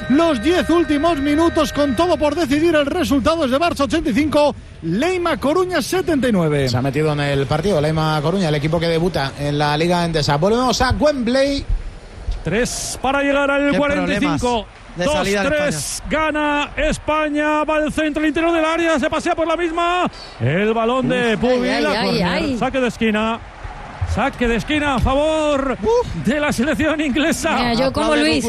los 10 últimos minutos, con todo por decidir. El resultado es de Barça 85, Leima Coruña 79. Se ha metido en el partido Leima Coruña, el equipo que debuta en la Liga Endesa. Volvemos a Wembley. 3 para llegar al 45. 2-3, gana España, va al centro, al interior del área, se pasea por la misma. El balón de Pubil, saque de esquina. Saque de esquina a favor de la selección inglesa. Mira, yo como Luis.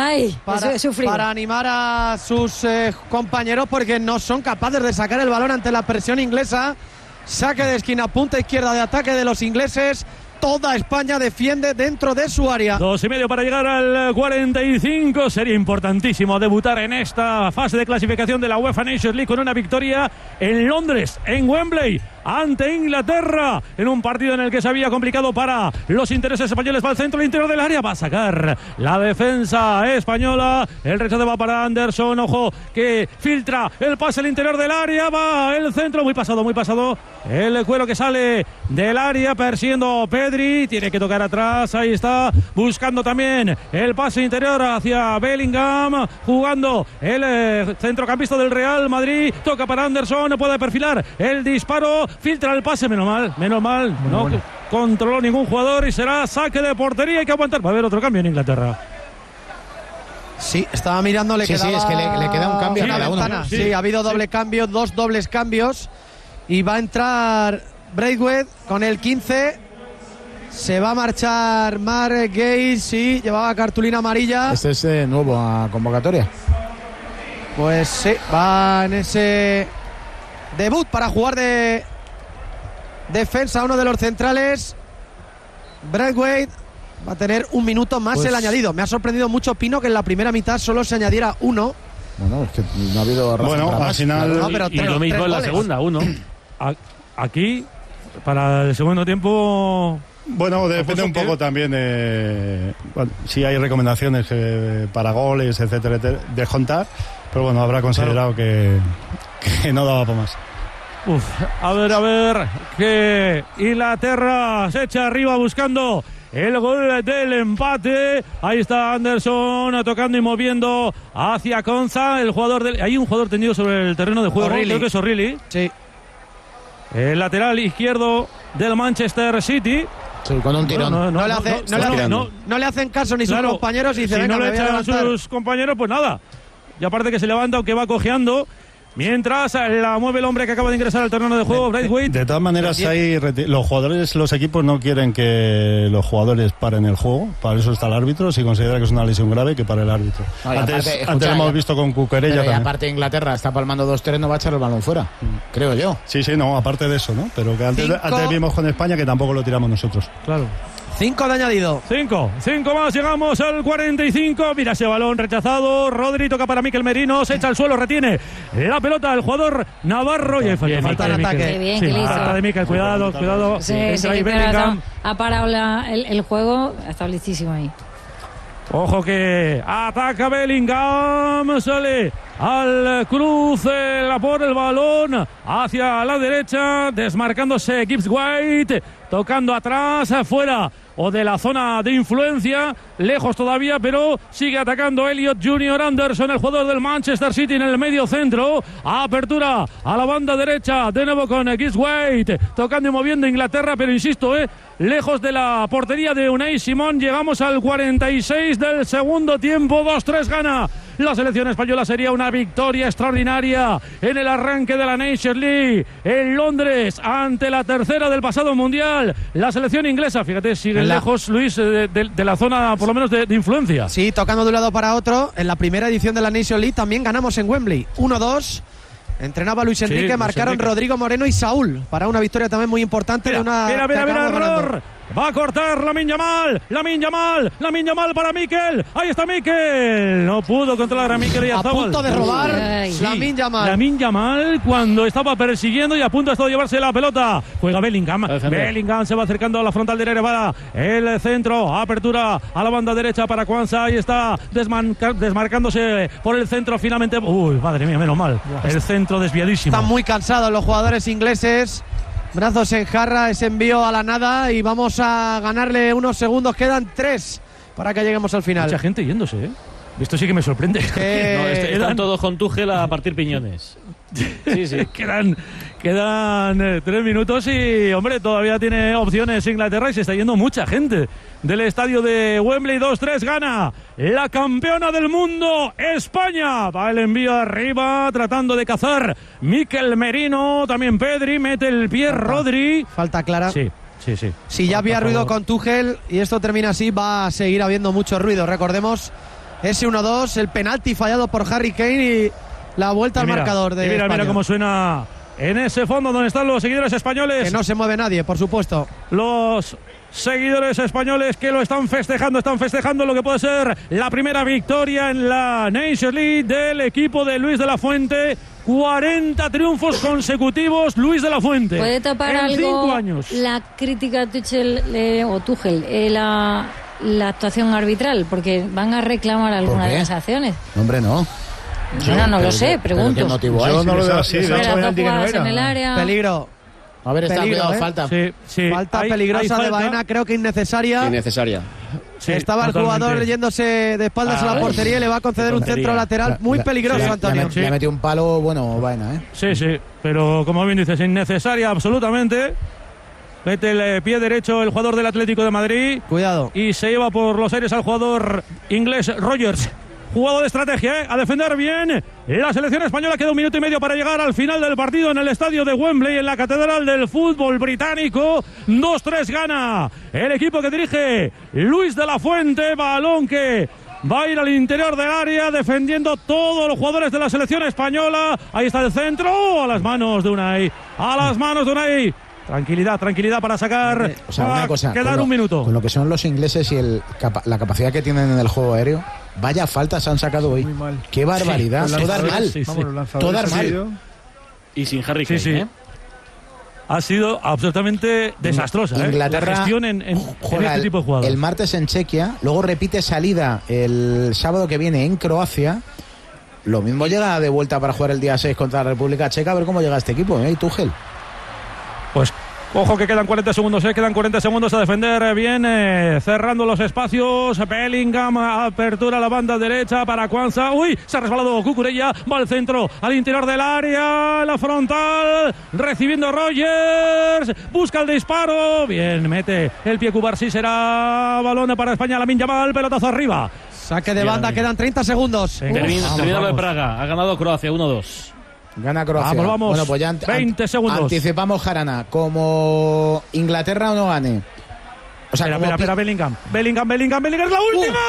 Para animar a sus compañeros, porque no son capaces de sacar el balón ante la presión inglesa. Saque de esquina, punta izquierda de ataque de los ingleses. Toda España defiende dentro de su área. 2,5 para llegar al 45. Sería importantísimo debutar en esta fase de clasificación de la UEFA Nations League con una victoria en Londres, en Wembley, ante Inglaterra, en un partido en el que se había complicado para los intereses españoles. Va al centro, al interior del área, va a sacar la defensa española. El rechazo va para Anderson, ojo, que filtra el pase al interior del área, va el centro, muy pasado. El cuero que sale del área, persiguiendo Pedri, tiene que tocar atrás, ahí está, buscando también el pase interior hacia Bellingham, jugando el centrocampista del Real Madrid, toca para Anderson, no puede perfilar el disparo, filtra el pase, menos mal, no controló ningún jugador y será saque de portería. Hay que aguantar, va a haber otro cambio en Inglaterra. Sí, estaba mirando, le quedaba... es que le queda un cambio a cada uno. Sí, ha habido doble cambio, 2 dobles cambios, y va a entrar Braithwaite con el 15. Se va a marchar Mark Gay, sí, llevaba cartulina amarilla. Este es nuevo a convocatoria. Pues sí, va en ese debut para jugar de defensa, uno de los centrales. Braithwaite va a tener un minuto más el añadido. Me ha sorprendido mucho, Pino, que en la primera mitad solo se añadiera 1. Bueno, es que no ha habido razón. Bueno, al final... No, pero y lo mismo en la segunda, 1. Aquí, para el segundo tiempo... Bueno, depende un poco también si hay recomendaciones para goles, etcétera, de Jontar, pero bueno, habrá considerado que no daba para más. A ver, que Inglaterra se echa arriba buscando el gol del empate. Ahí está Anderson tocando y moviendo hacia Konsa, el jugador hay un jugador tendido sobre el terreno de juego, creo que es O'Reilly. Sí. El lateral izquierdo del Manchester City. Sí, con un tirón. No le hacen caso ni sus compañeros y dice, si venga, no le me voy a echan a levantar. sus compañeros, pues nada. Y aparte que se levanta, aunque va cojeando. Mientras la mueve el hombre que acaba de ingresar al terreno de juego, Braithwaite. De todas maneras, los jugadores, los equipos no quieren que los jugadores paren el juego. Para eso está el árbitro. Si considera que es una lesión grave, que para el árbitro. No, antes lo hemos visto con Cucurella también. Y aparte Inglaterra está palmando 2-3, no va a echar el balón fuera, creo yo. Sí, no, aparte de eso, ¿no? Pero que antes vimos con España que tampoco lo tiramos nosotros. Claro. 5 de añadido. 5 más, llegamos al 45. Mira ese balón rechazado. Rodri toca para Mikel Merino, se echa al suelo, retiene la pelota el jugador navarro. Y hay falta de Mikel. Falta de Mikel, cuidado. Sí, ha parado el juego, está listísimo ahí. Ojo que ataca Bellingham, sale al cruce por el balón hacia la derecha, desmarcándose Gibbs White, tocando atrás, afuera o de la zona de influencia, lejos todavía, pero sigue atacando Elliot Junior Anderson, el jugador del Manchester City en el medio centro. Apertura a la banda derecha, de nuevo con Gibbs White, tocando y moviendo Inglaterra, pero insisto, lejos de la portería de Unai Simón. Llegamos al 46 del segundo tiempo, 2-3 gana la selección española. Sería una victoria extraordinaria en el arranque de la Nations League en Londres ante la tercera del pasado mundial. La selección inglesa, fíjate, sigue lejos, Luis, de la zona por lo menos de influencia. Sí, tocando de un lado para otro. En la primera edición de la Nations League también ganamos en Wembley 1-2. Entrenaba Luis Enrique, marcaron Rodrigo Moreno y Saúl para una victoria también muy importante. Mira, error. Va a cortar Lamine Yamal para Mikel. Ahí está Mikel. No pudo controlar a Mikel y a punto de robar Lamine Yamal cuando estaba persiguiendo y a punto de llevarse la pelota. Juega Bellingham. Bellingham se va acercando a la frontal del área para el centro. Apertura a la banda derecha para Kwanza. Ahí está desmarcándose por el centro finalmente. Uy, madre mía, menos mal. El centro desviadísimo. Están muy cansados los jugadores ingleses. Brazos en jarra, ese envío a la nada y vamos a ganarle unos segundos. Quedan 3 para que lleguemos al final. Mucha gente yéndose, Esto sí que me sorprende. Están todos con Tuchel a partir piñones. Sí. Quedan 3 minutos y, hombre, todavía tiene opciones Inglaterra y se está yendo mucha gente del estadio de Wembley. 2-3, gana la campeona del mundo, España. Va el envío arriba, tratando de cazar Mikel Merino, también Pedri, mete el pie Rodri. Falta clara. Sí. Si ya había ruido con Tuchel y esto termina así, va a seguir habiendo mucho ruido. Recordemos ese 1-2, el penalti fallado por Harry Kane y la vuelta al marcador de España. Mira cómo suena en ese fondo donde están los seguidores españoles. Que no se mueve nadie, por supuesto. Los seguidores españoles que lo están festejando lo que puede ser la primera victoria en la Nations League del equipo de Luis de la Fuente. 40 triunfos consecutivos, Luis de la Fuente. ¿Puede tapar en algo 5 años. la crítica a Tuchel, la actuación arbitral? Porque van a reclamar alguna de las acciones. Hombre, no. Bueno, no lo sé, pregunto. ¿Qué motivo hay? Yo no lo veo así. Pero dos jugadas en el área. Peligro. A ver, está Peligro, cuidado, ¿eh? falta. Sí. Falta Hay peligrosa falta. de Baena, creo que innecesaria. Sí, Estaba el totalmente. jugador yéndose de espaldas a la portería y le va a conceder un centro lateral muy peligroso, Antonio. Le ha metido un palo, bueno, Baena, ¿eh? Sí, pero como bien dices, innecesaria absolutamente. Mete el pie derecho el jugador del Atlético de Madrid. Cuidado. Y se lleva por los aires al jugador inglés Rogers. Jugado de estrategia, a defender bien. La selección española, queda 1 minuto y medio para llegar al final del partido en el estadio de Wembley, en la catedral del fútbol británico. 2-3 gana el equipo que dirige Luis de la Fuente. Balón que va a ir al interior del área, defendiendo todos los jugadores de la selección española. Ahí está el centro, a las manos de Unai. Tranquilidad para sacar. O sea, una cosa. Quedar 1 minuto. Con lo que son los ingleses y la capacidad que tienen en el juego aéreo, vaya faltas han sacado hoy. Muy mal. Qué barbaridad. Sí, Todas mal. Sí. Vamos, los lanzadores Todas han mal. sido- Y sin Harry Kane. Sí. Ha sido absolutamente desastrosa Inglaterra la gestión en juega este tipo de jugadas. el martes en Chequia, luego repite salida el sábado que viene en Croacia. Lo mismo llega de vuelta para jugar el día 6 contra la República Checa. A ver cómo llega este equipo, ¿eh? Tuchel. Pues ojo que quedan 40 segundos, quedan 40 segundos a defender bien, cerrando los espacios. Bellingham, apertura a la banda derecha para Kwanza. Uy, se ha resbalado Cucurella, va al centro, al interior del área, la frontal, recibiendo Rogers, busca el disparo, bien, mete el pie Cubarsí, será balón para España, Lamine Yamal, pelotazo arriba. Saque de banda, quedan 30 segundos. Termina lo de Praga. Ha ganado Croacia 1-2. Gana Croacia. Vamos. Bueno, pues ya 20 segundos. Anticipamos, Jarana. Como Inglaterra o no gane. O sea, Espera, Bellingham, es la última,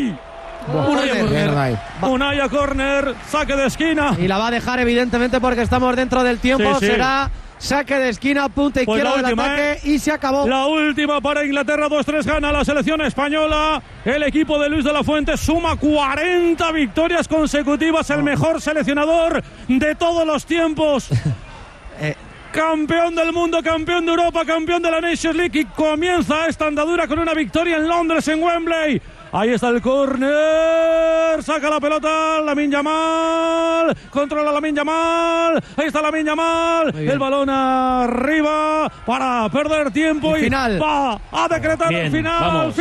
Unai a córner, saque de esquina. Y la va a dejar, evidentemente, porque estamos dentro del tiempo. Sí. Será saque de esquina, punta Pues izquierda la del última, ataque y se acabó. La última para Inglaterra, 2-3 gana la selección española. El equipo de Luis de la Fuente suma 40 victorias consecutivas, el mejor seleccionador de todos los tiempos. Campeón del mundo, campeón de Europa, campeón de la Nations League, y comienza esta andadura con una victoria en Londres, en Wembley. Ahí está el córner, saca la pelota Lamine Yamal, controla Lamine Yamal, ahí está Lamine Yamal, el balón arriba para perder tiempo y final. va a decretar Bien, el final, vamos.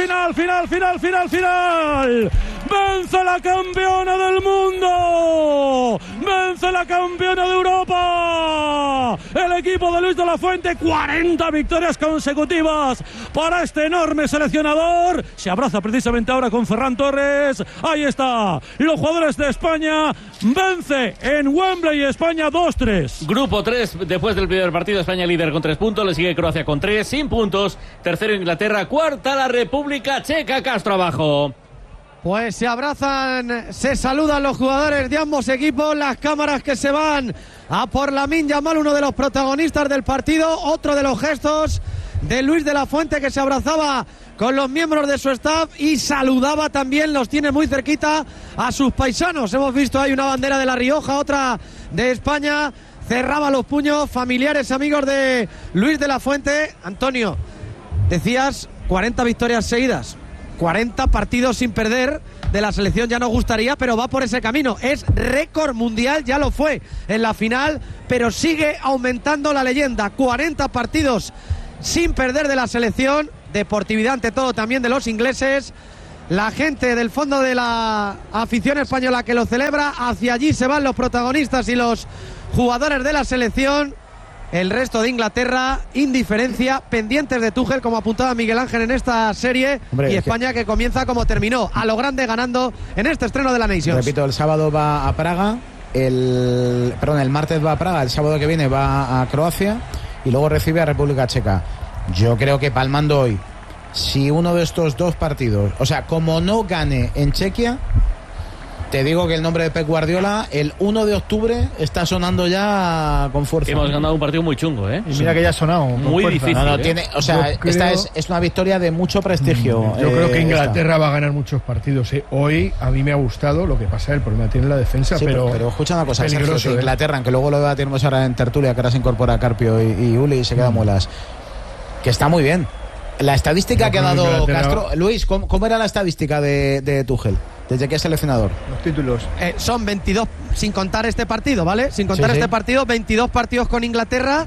final. Vence la campeona del mundo, vence la campeona de Europa, el equipo de Luis de la Fuente. 40 victorias consecutivas para este enorme seleccionador. Se abraza precisamente ahora con Ferran Torres. Ahí está, los jugadores de España. Vence en Wembley España 2-3. Grupo 3, después del primer partido, España líder con 3 puntos, le sigue Croacia con 3, sin puntos, tercero Inglaterra, cuarta la República Checa. Castro abajo. Pues se abrazan, se saludan los jugadores de ambos equipos, las cámaras que se van a por Lamine Yamal, uno de los protagonistas del partido, otro de los gestos de Luis de la Fuente, que se abrazaba con los miembros de su staff y saludaba también, los tiene muy cerquita, a sus paisanos. Hemos visto ahí una bandera de La Rioja, otra de España, cerraba los puños, familiares, amigos de Luis de la Fuente. Antonio, decías 40 victorias seguidas, 40 partidos sin perder de la selección, ya nos gustaría, pero va por ese camino. Es récord mundial, ya lo fue en la final, pero sigue aumentando la leyenda. 40 partidos sin perder de la selección, deportividad ante todo también de los ingleses. la gente del fondo de la afición española que lo celebra. Hacia allí se van los protagonistas y los jugadores de la selección. El resto de Inglaterra, indiferencia, pendientes de Tuchel, como apuntaba Miguel Ángel en esta serie. Hombre, y España que comienza como terminó, a lo grande, ganando en este estreno de la Nations. Repito, el sábado va a Praga, el martes va a Praga, el sábado que viene va a Croacia y luego recibe a República Checa. Yo creo que palmando hoy, si uno de estos dos partidos, o sea, como no gane en Chequia, te digo que el nombre de Pep Guardiola el 1 de octubre está sonando ya con fuerza. Hemos ganado un partido muy chungo, ¿eh? Y mira que ya ha sonado. Muy difícil. No, tiene, o sea, esta es una victoria de mucho prestigio. Yo creo que Inglaterra va a ganar muchos partidos. Hoy a mí me ha gustado, lo que pasa, el problema tiene la defensa, sí, pero escucha una cosa, Sergio, que Inglaterra, aunque luego lo debatiremos ahora en tertulia, que ahora se incorpora Carpio y Uli y se queda muelas, que está muy bien. La estadística que ha dado Inglaterra... Castro... Luis, ¿cómo era la estadística de Tuchel? Desde que es seleccionador. Los títulos. Son 22, sin contar este partido, ¿vale? Sin contar este partido, 22 partidos con Inglaterra,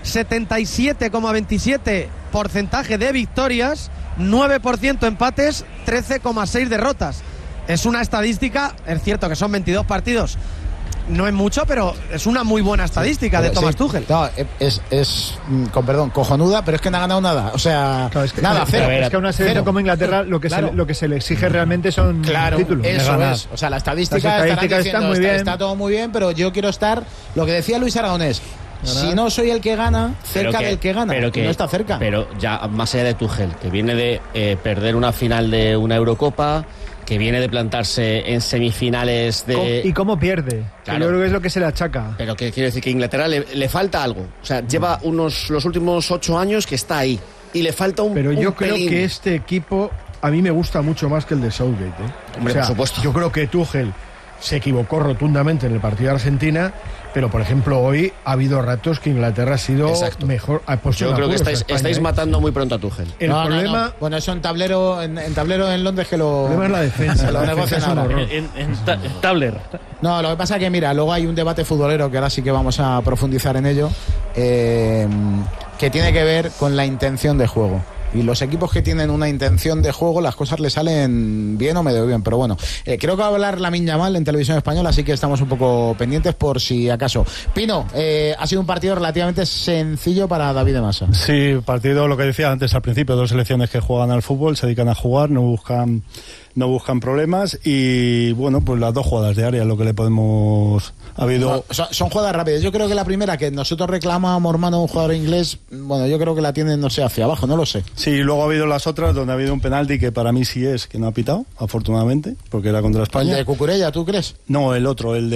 77,27% de victorias, 9% empates, 13,6 derrotas. Es una estadística, es cierto que son 22 partidos. No es mucho, pero es una muy buena estadística de Thomas Tuchel. No, es con perdón, cojonuda, pero es que no ha ganado nada. O sea, claro, es que, nada, cero. Es que a una selección como Inglaterra lo que se le exige realmente son títulos. Eso es. O sea, la estadística está muy bien. Está todo muy bien, pero yo quiero estar, lo que decía Luis Aragonés, si no soy el que gana, cerca del que gana, pero que no está cerca. Pero ya más allá de Tuchel, que viene de perder una final de una Eurocopa, que viene de plantarse en semifinales de... ¿Y cómo pierde? Claro. Yo creo que es lo que se le achaca. Pero que quiero decir que a Inglaterra le falta algo. O sea, lleva los últimos 8 años que está ahí. Y le falta un Pero yo pelín. Creo que este equipo a mí me gusta mucho más que el de Southgate, ¿eh? Hombre, por supuesto. Yo creo que Tuchel se equivocó rotundamente en el partido de Argentina, pero por ejemplo hoy ha habido ratos que Inglaterra ha sido mejor. Yo creo que estáis matando muy pronto a Tuchel. El problema, no. Bueno, eso en tablero en Londres que lo. El problema es la defensa. Lo negocian ahora. En tabler. No, lo que pasa es que mira, luego hay un debate futbolero que ahora sí que vamos a profundizar en ello, que tiene que ver con la intención de juego. Y los equipos que tienen una intención de juego, las cosas les salen bien o medio bien. Pero bueno, creo que va a hablar Lamine Yamal en Televisión Española, así que estamos un poco pendientes por si acaso. Pino, ha sido un partido relativamente sencillo para David de Masa. Sí, partido, lo que decía antes al principio, dos selecciones que juegan al fútbol, se dedican a jugar, no buscan problemas y bueno, pues las dos jugadas de área, lo que le podemos... Son jugadas rápidas. Yo creo que la primera que nosotros reclamamos, hermano, un jugador inglés, bueno, yo creo que la tienen, no sé, hacia abajo, no lo sé. Sí, luego ha habido las otras donde ha habido un penalti que para mí sí es, que no ha pitado, afortunadamente, porque era contra España. ¿El de Cucurella, tú crees? No, el otro, el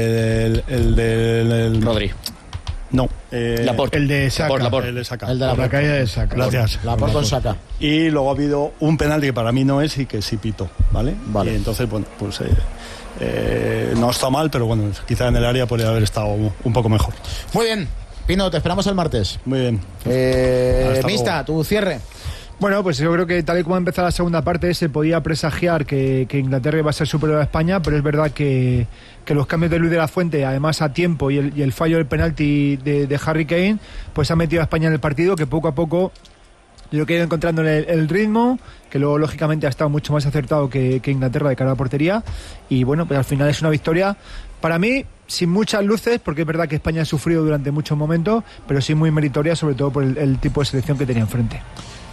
de Rodri. No, Laporte. El de Saka. El de Saka. El de la caída de Saka. Gracias. Laporte con Saka. Y luego ha habido un penalti que para mí no es y que sí pito, ¿vale? Vale. Y entonces, bueno, pues no está mal, pero bueno, quizá en el área podría haber estado un poco mejor. Muy bien. Pino, te esperamos el martes. Muy bien. Mista, tu cierre. Bueno, pues yo creo que tal y como ha empezado la segunda parte se podía presagiar que Inglaterra iba a ser superior a España, pero es verdad que los cambios de Luis de la Fuente, además a tiempo, y el fallo del penalti de Harry Kane, pues ha metido a España en el partido, que poco a poco yo que he ido encontrando el ritmo, que luego lógicamente ha estado mucho más acertado que Inglaterra de cara a la portería, y bueno, pues al final es una victoria para mí sin muchas luces, porque es verdad que España ha sufrido durante muchos momentos, pero sí muy meritoria, sobre todo por el tipo de selección que tenía enfrente.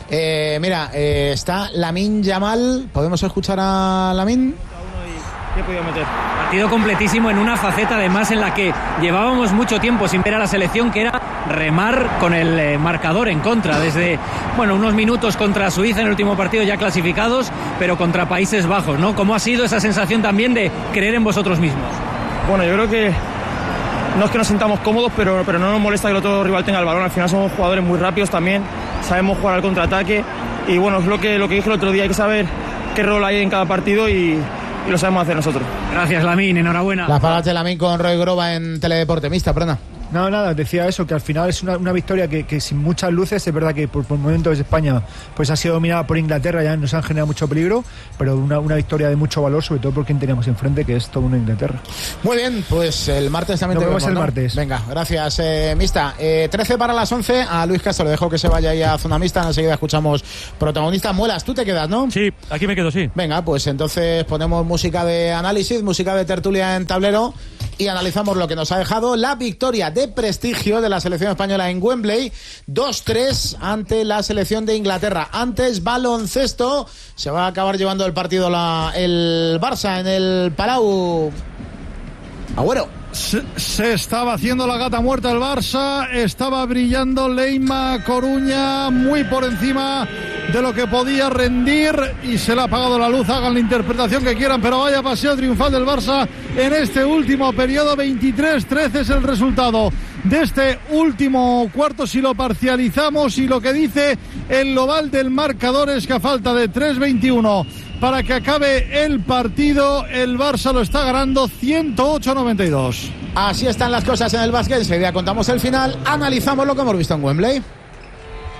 Está Lamine Yamal. ¿Podemos escuchar a Lamine? ¿Qué he podido meter? Partido completísimo en una faceta además en la que llevábamos mucho tiempo sin ver a la selección, que era remar con el marcador en contra, desde unos minutos contra Suiza en el último partido ya clasificados, pero contra Países Bajos, ¿no? ¿Cómo ha sido esa sensación también de creer en vosotros mismos? Bueno, yo creo que no es que nos sintamos cómodos, pero no nos molesta que el otro rival tenga el balón. Al final somos jugadores muy rápidos también, sabemos jugar al contraataque y bueno, es lo que dije el otro día, hay que saber qué rol hay en cada partido y lo sabemos hacer nosotros. Gracias, Lamine, enhorabuena. Las palabras de Lamine con Roy Groba en Teledeporte. Mista, perdona. No, nada, decía eso, que al final es una victoria que sin muchas luces. Es verdad que por momentos España pues ha sido dominada por Inglaterra, ya nos han generado mucho peligro, pero una victoria de mucho valor, sobre todo por quien teníamos enfrente, que es todo una Inglaterra. Muy bien, pues el martes también nos vemos el martes. Venga, gracias, Mista. 13 para las 11, a Luis Castro le dejo que se vaya ahí a zona mixta, enseguida escuchamos protagonistas. Muelas, tú te quedas, ¿no? Sí, aquí me quedo, sí. Venga, pues entonces ponemos música de análisis, música de tertulia en tablero y analizamos lo que nos ha dejado la victoria de prestigio de la selección española en Wembley, 2-3 ante la selección de Inglaterra. Antes, baloncesto, se va a acabar llevando el partido el Barça en el Palau. Agüero. Se estaba haciendo la gata muerta el Barça, estaba brillando Leima Coruña muy por encima de lo que podía rendir y se le ha apagado la luz. Hagan la interpretación que quieran, pero vaya paseo triunfal del Barça en este último periodo. 23-13 es el resultado de este último cuarto si lo parcializamos, y lo que dice el global del marcador es que a falta de 3:21 para que acabe el partido, el Barça lo está ganando 108-92. Así están las cosas en el básquet. Enseguida contamos el final, analizamos lo que hemos visto en Wembley.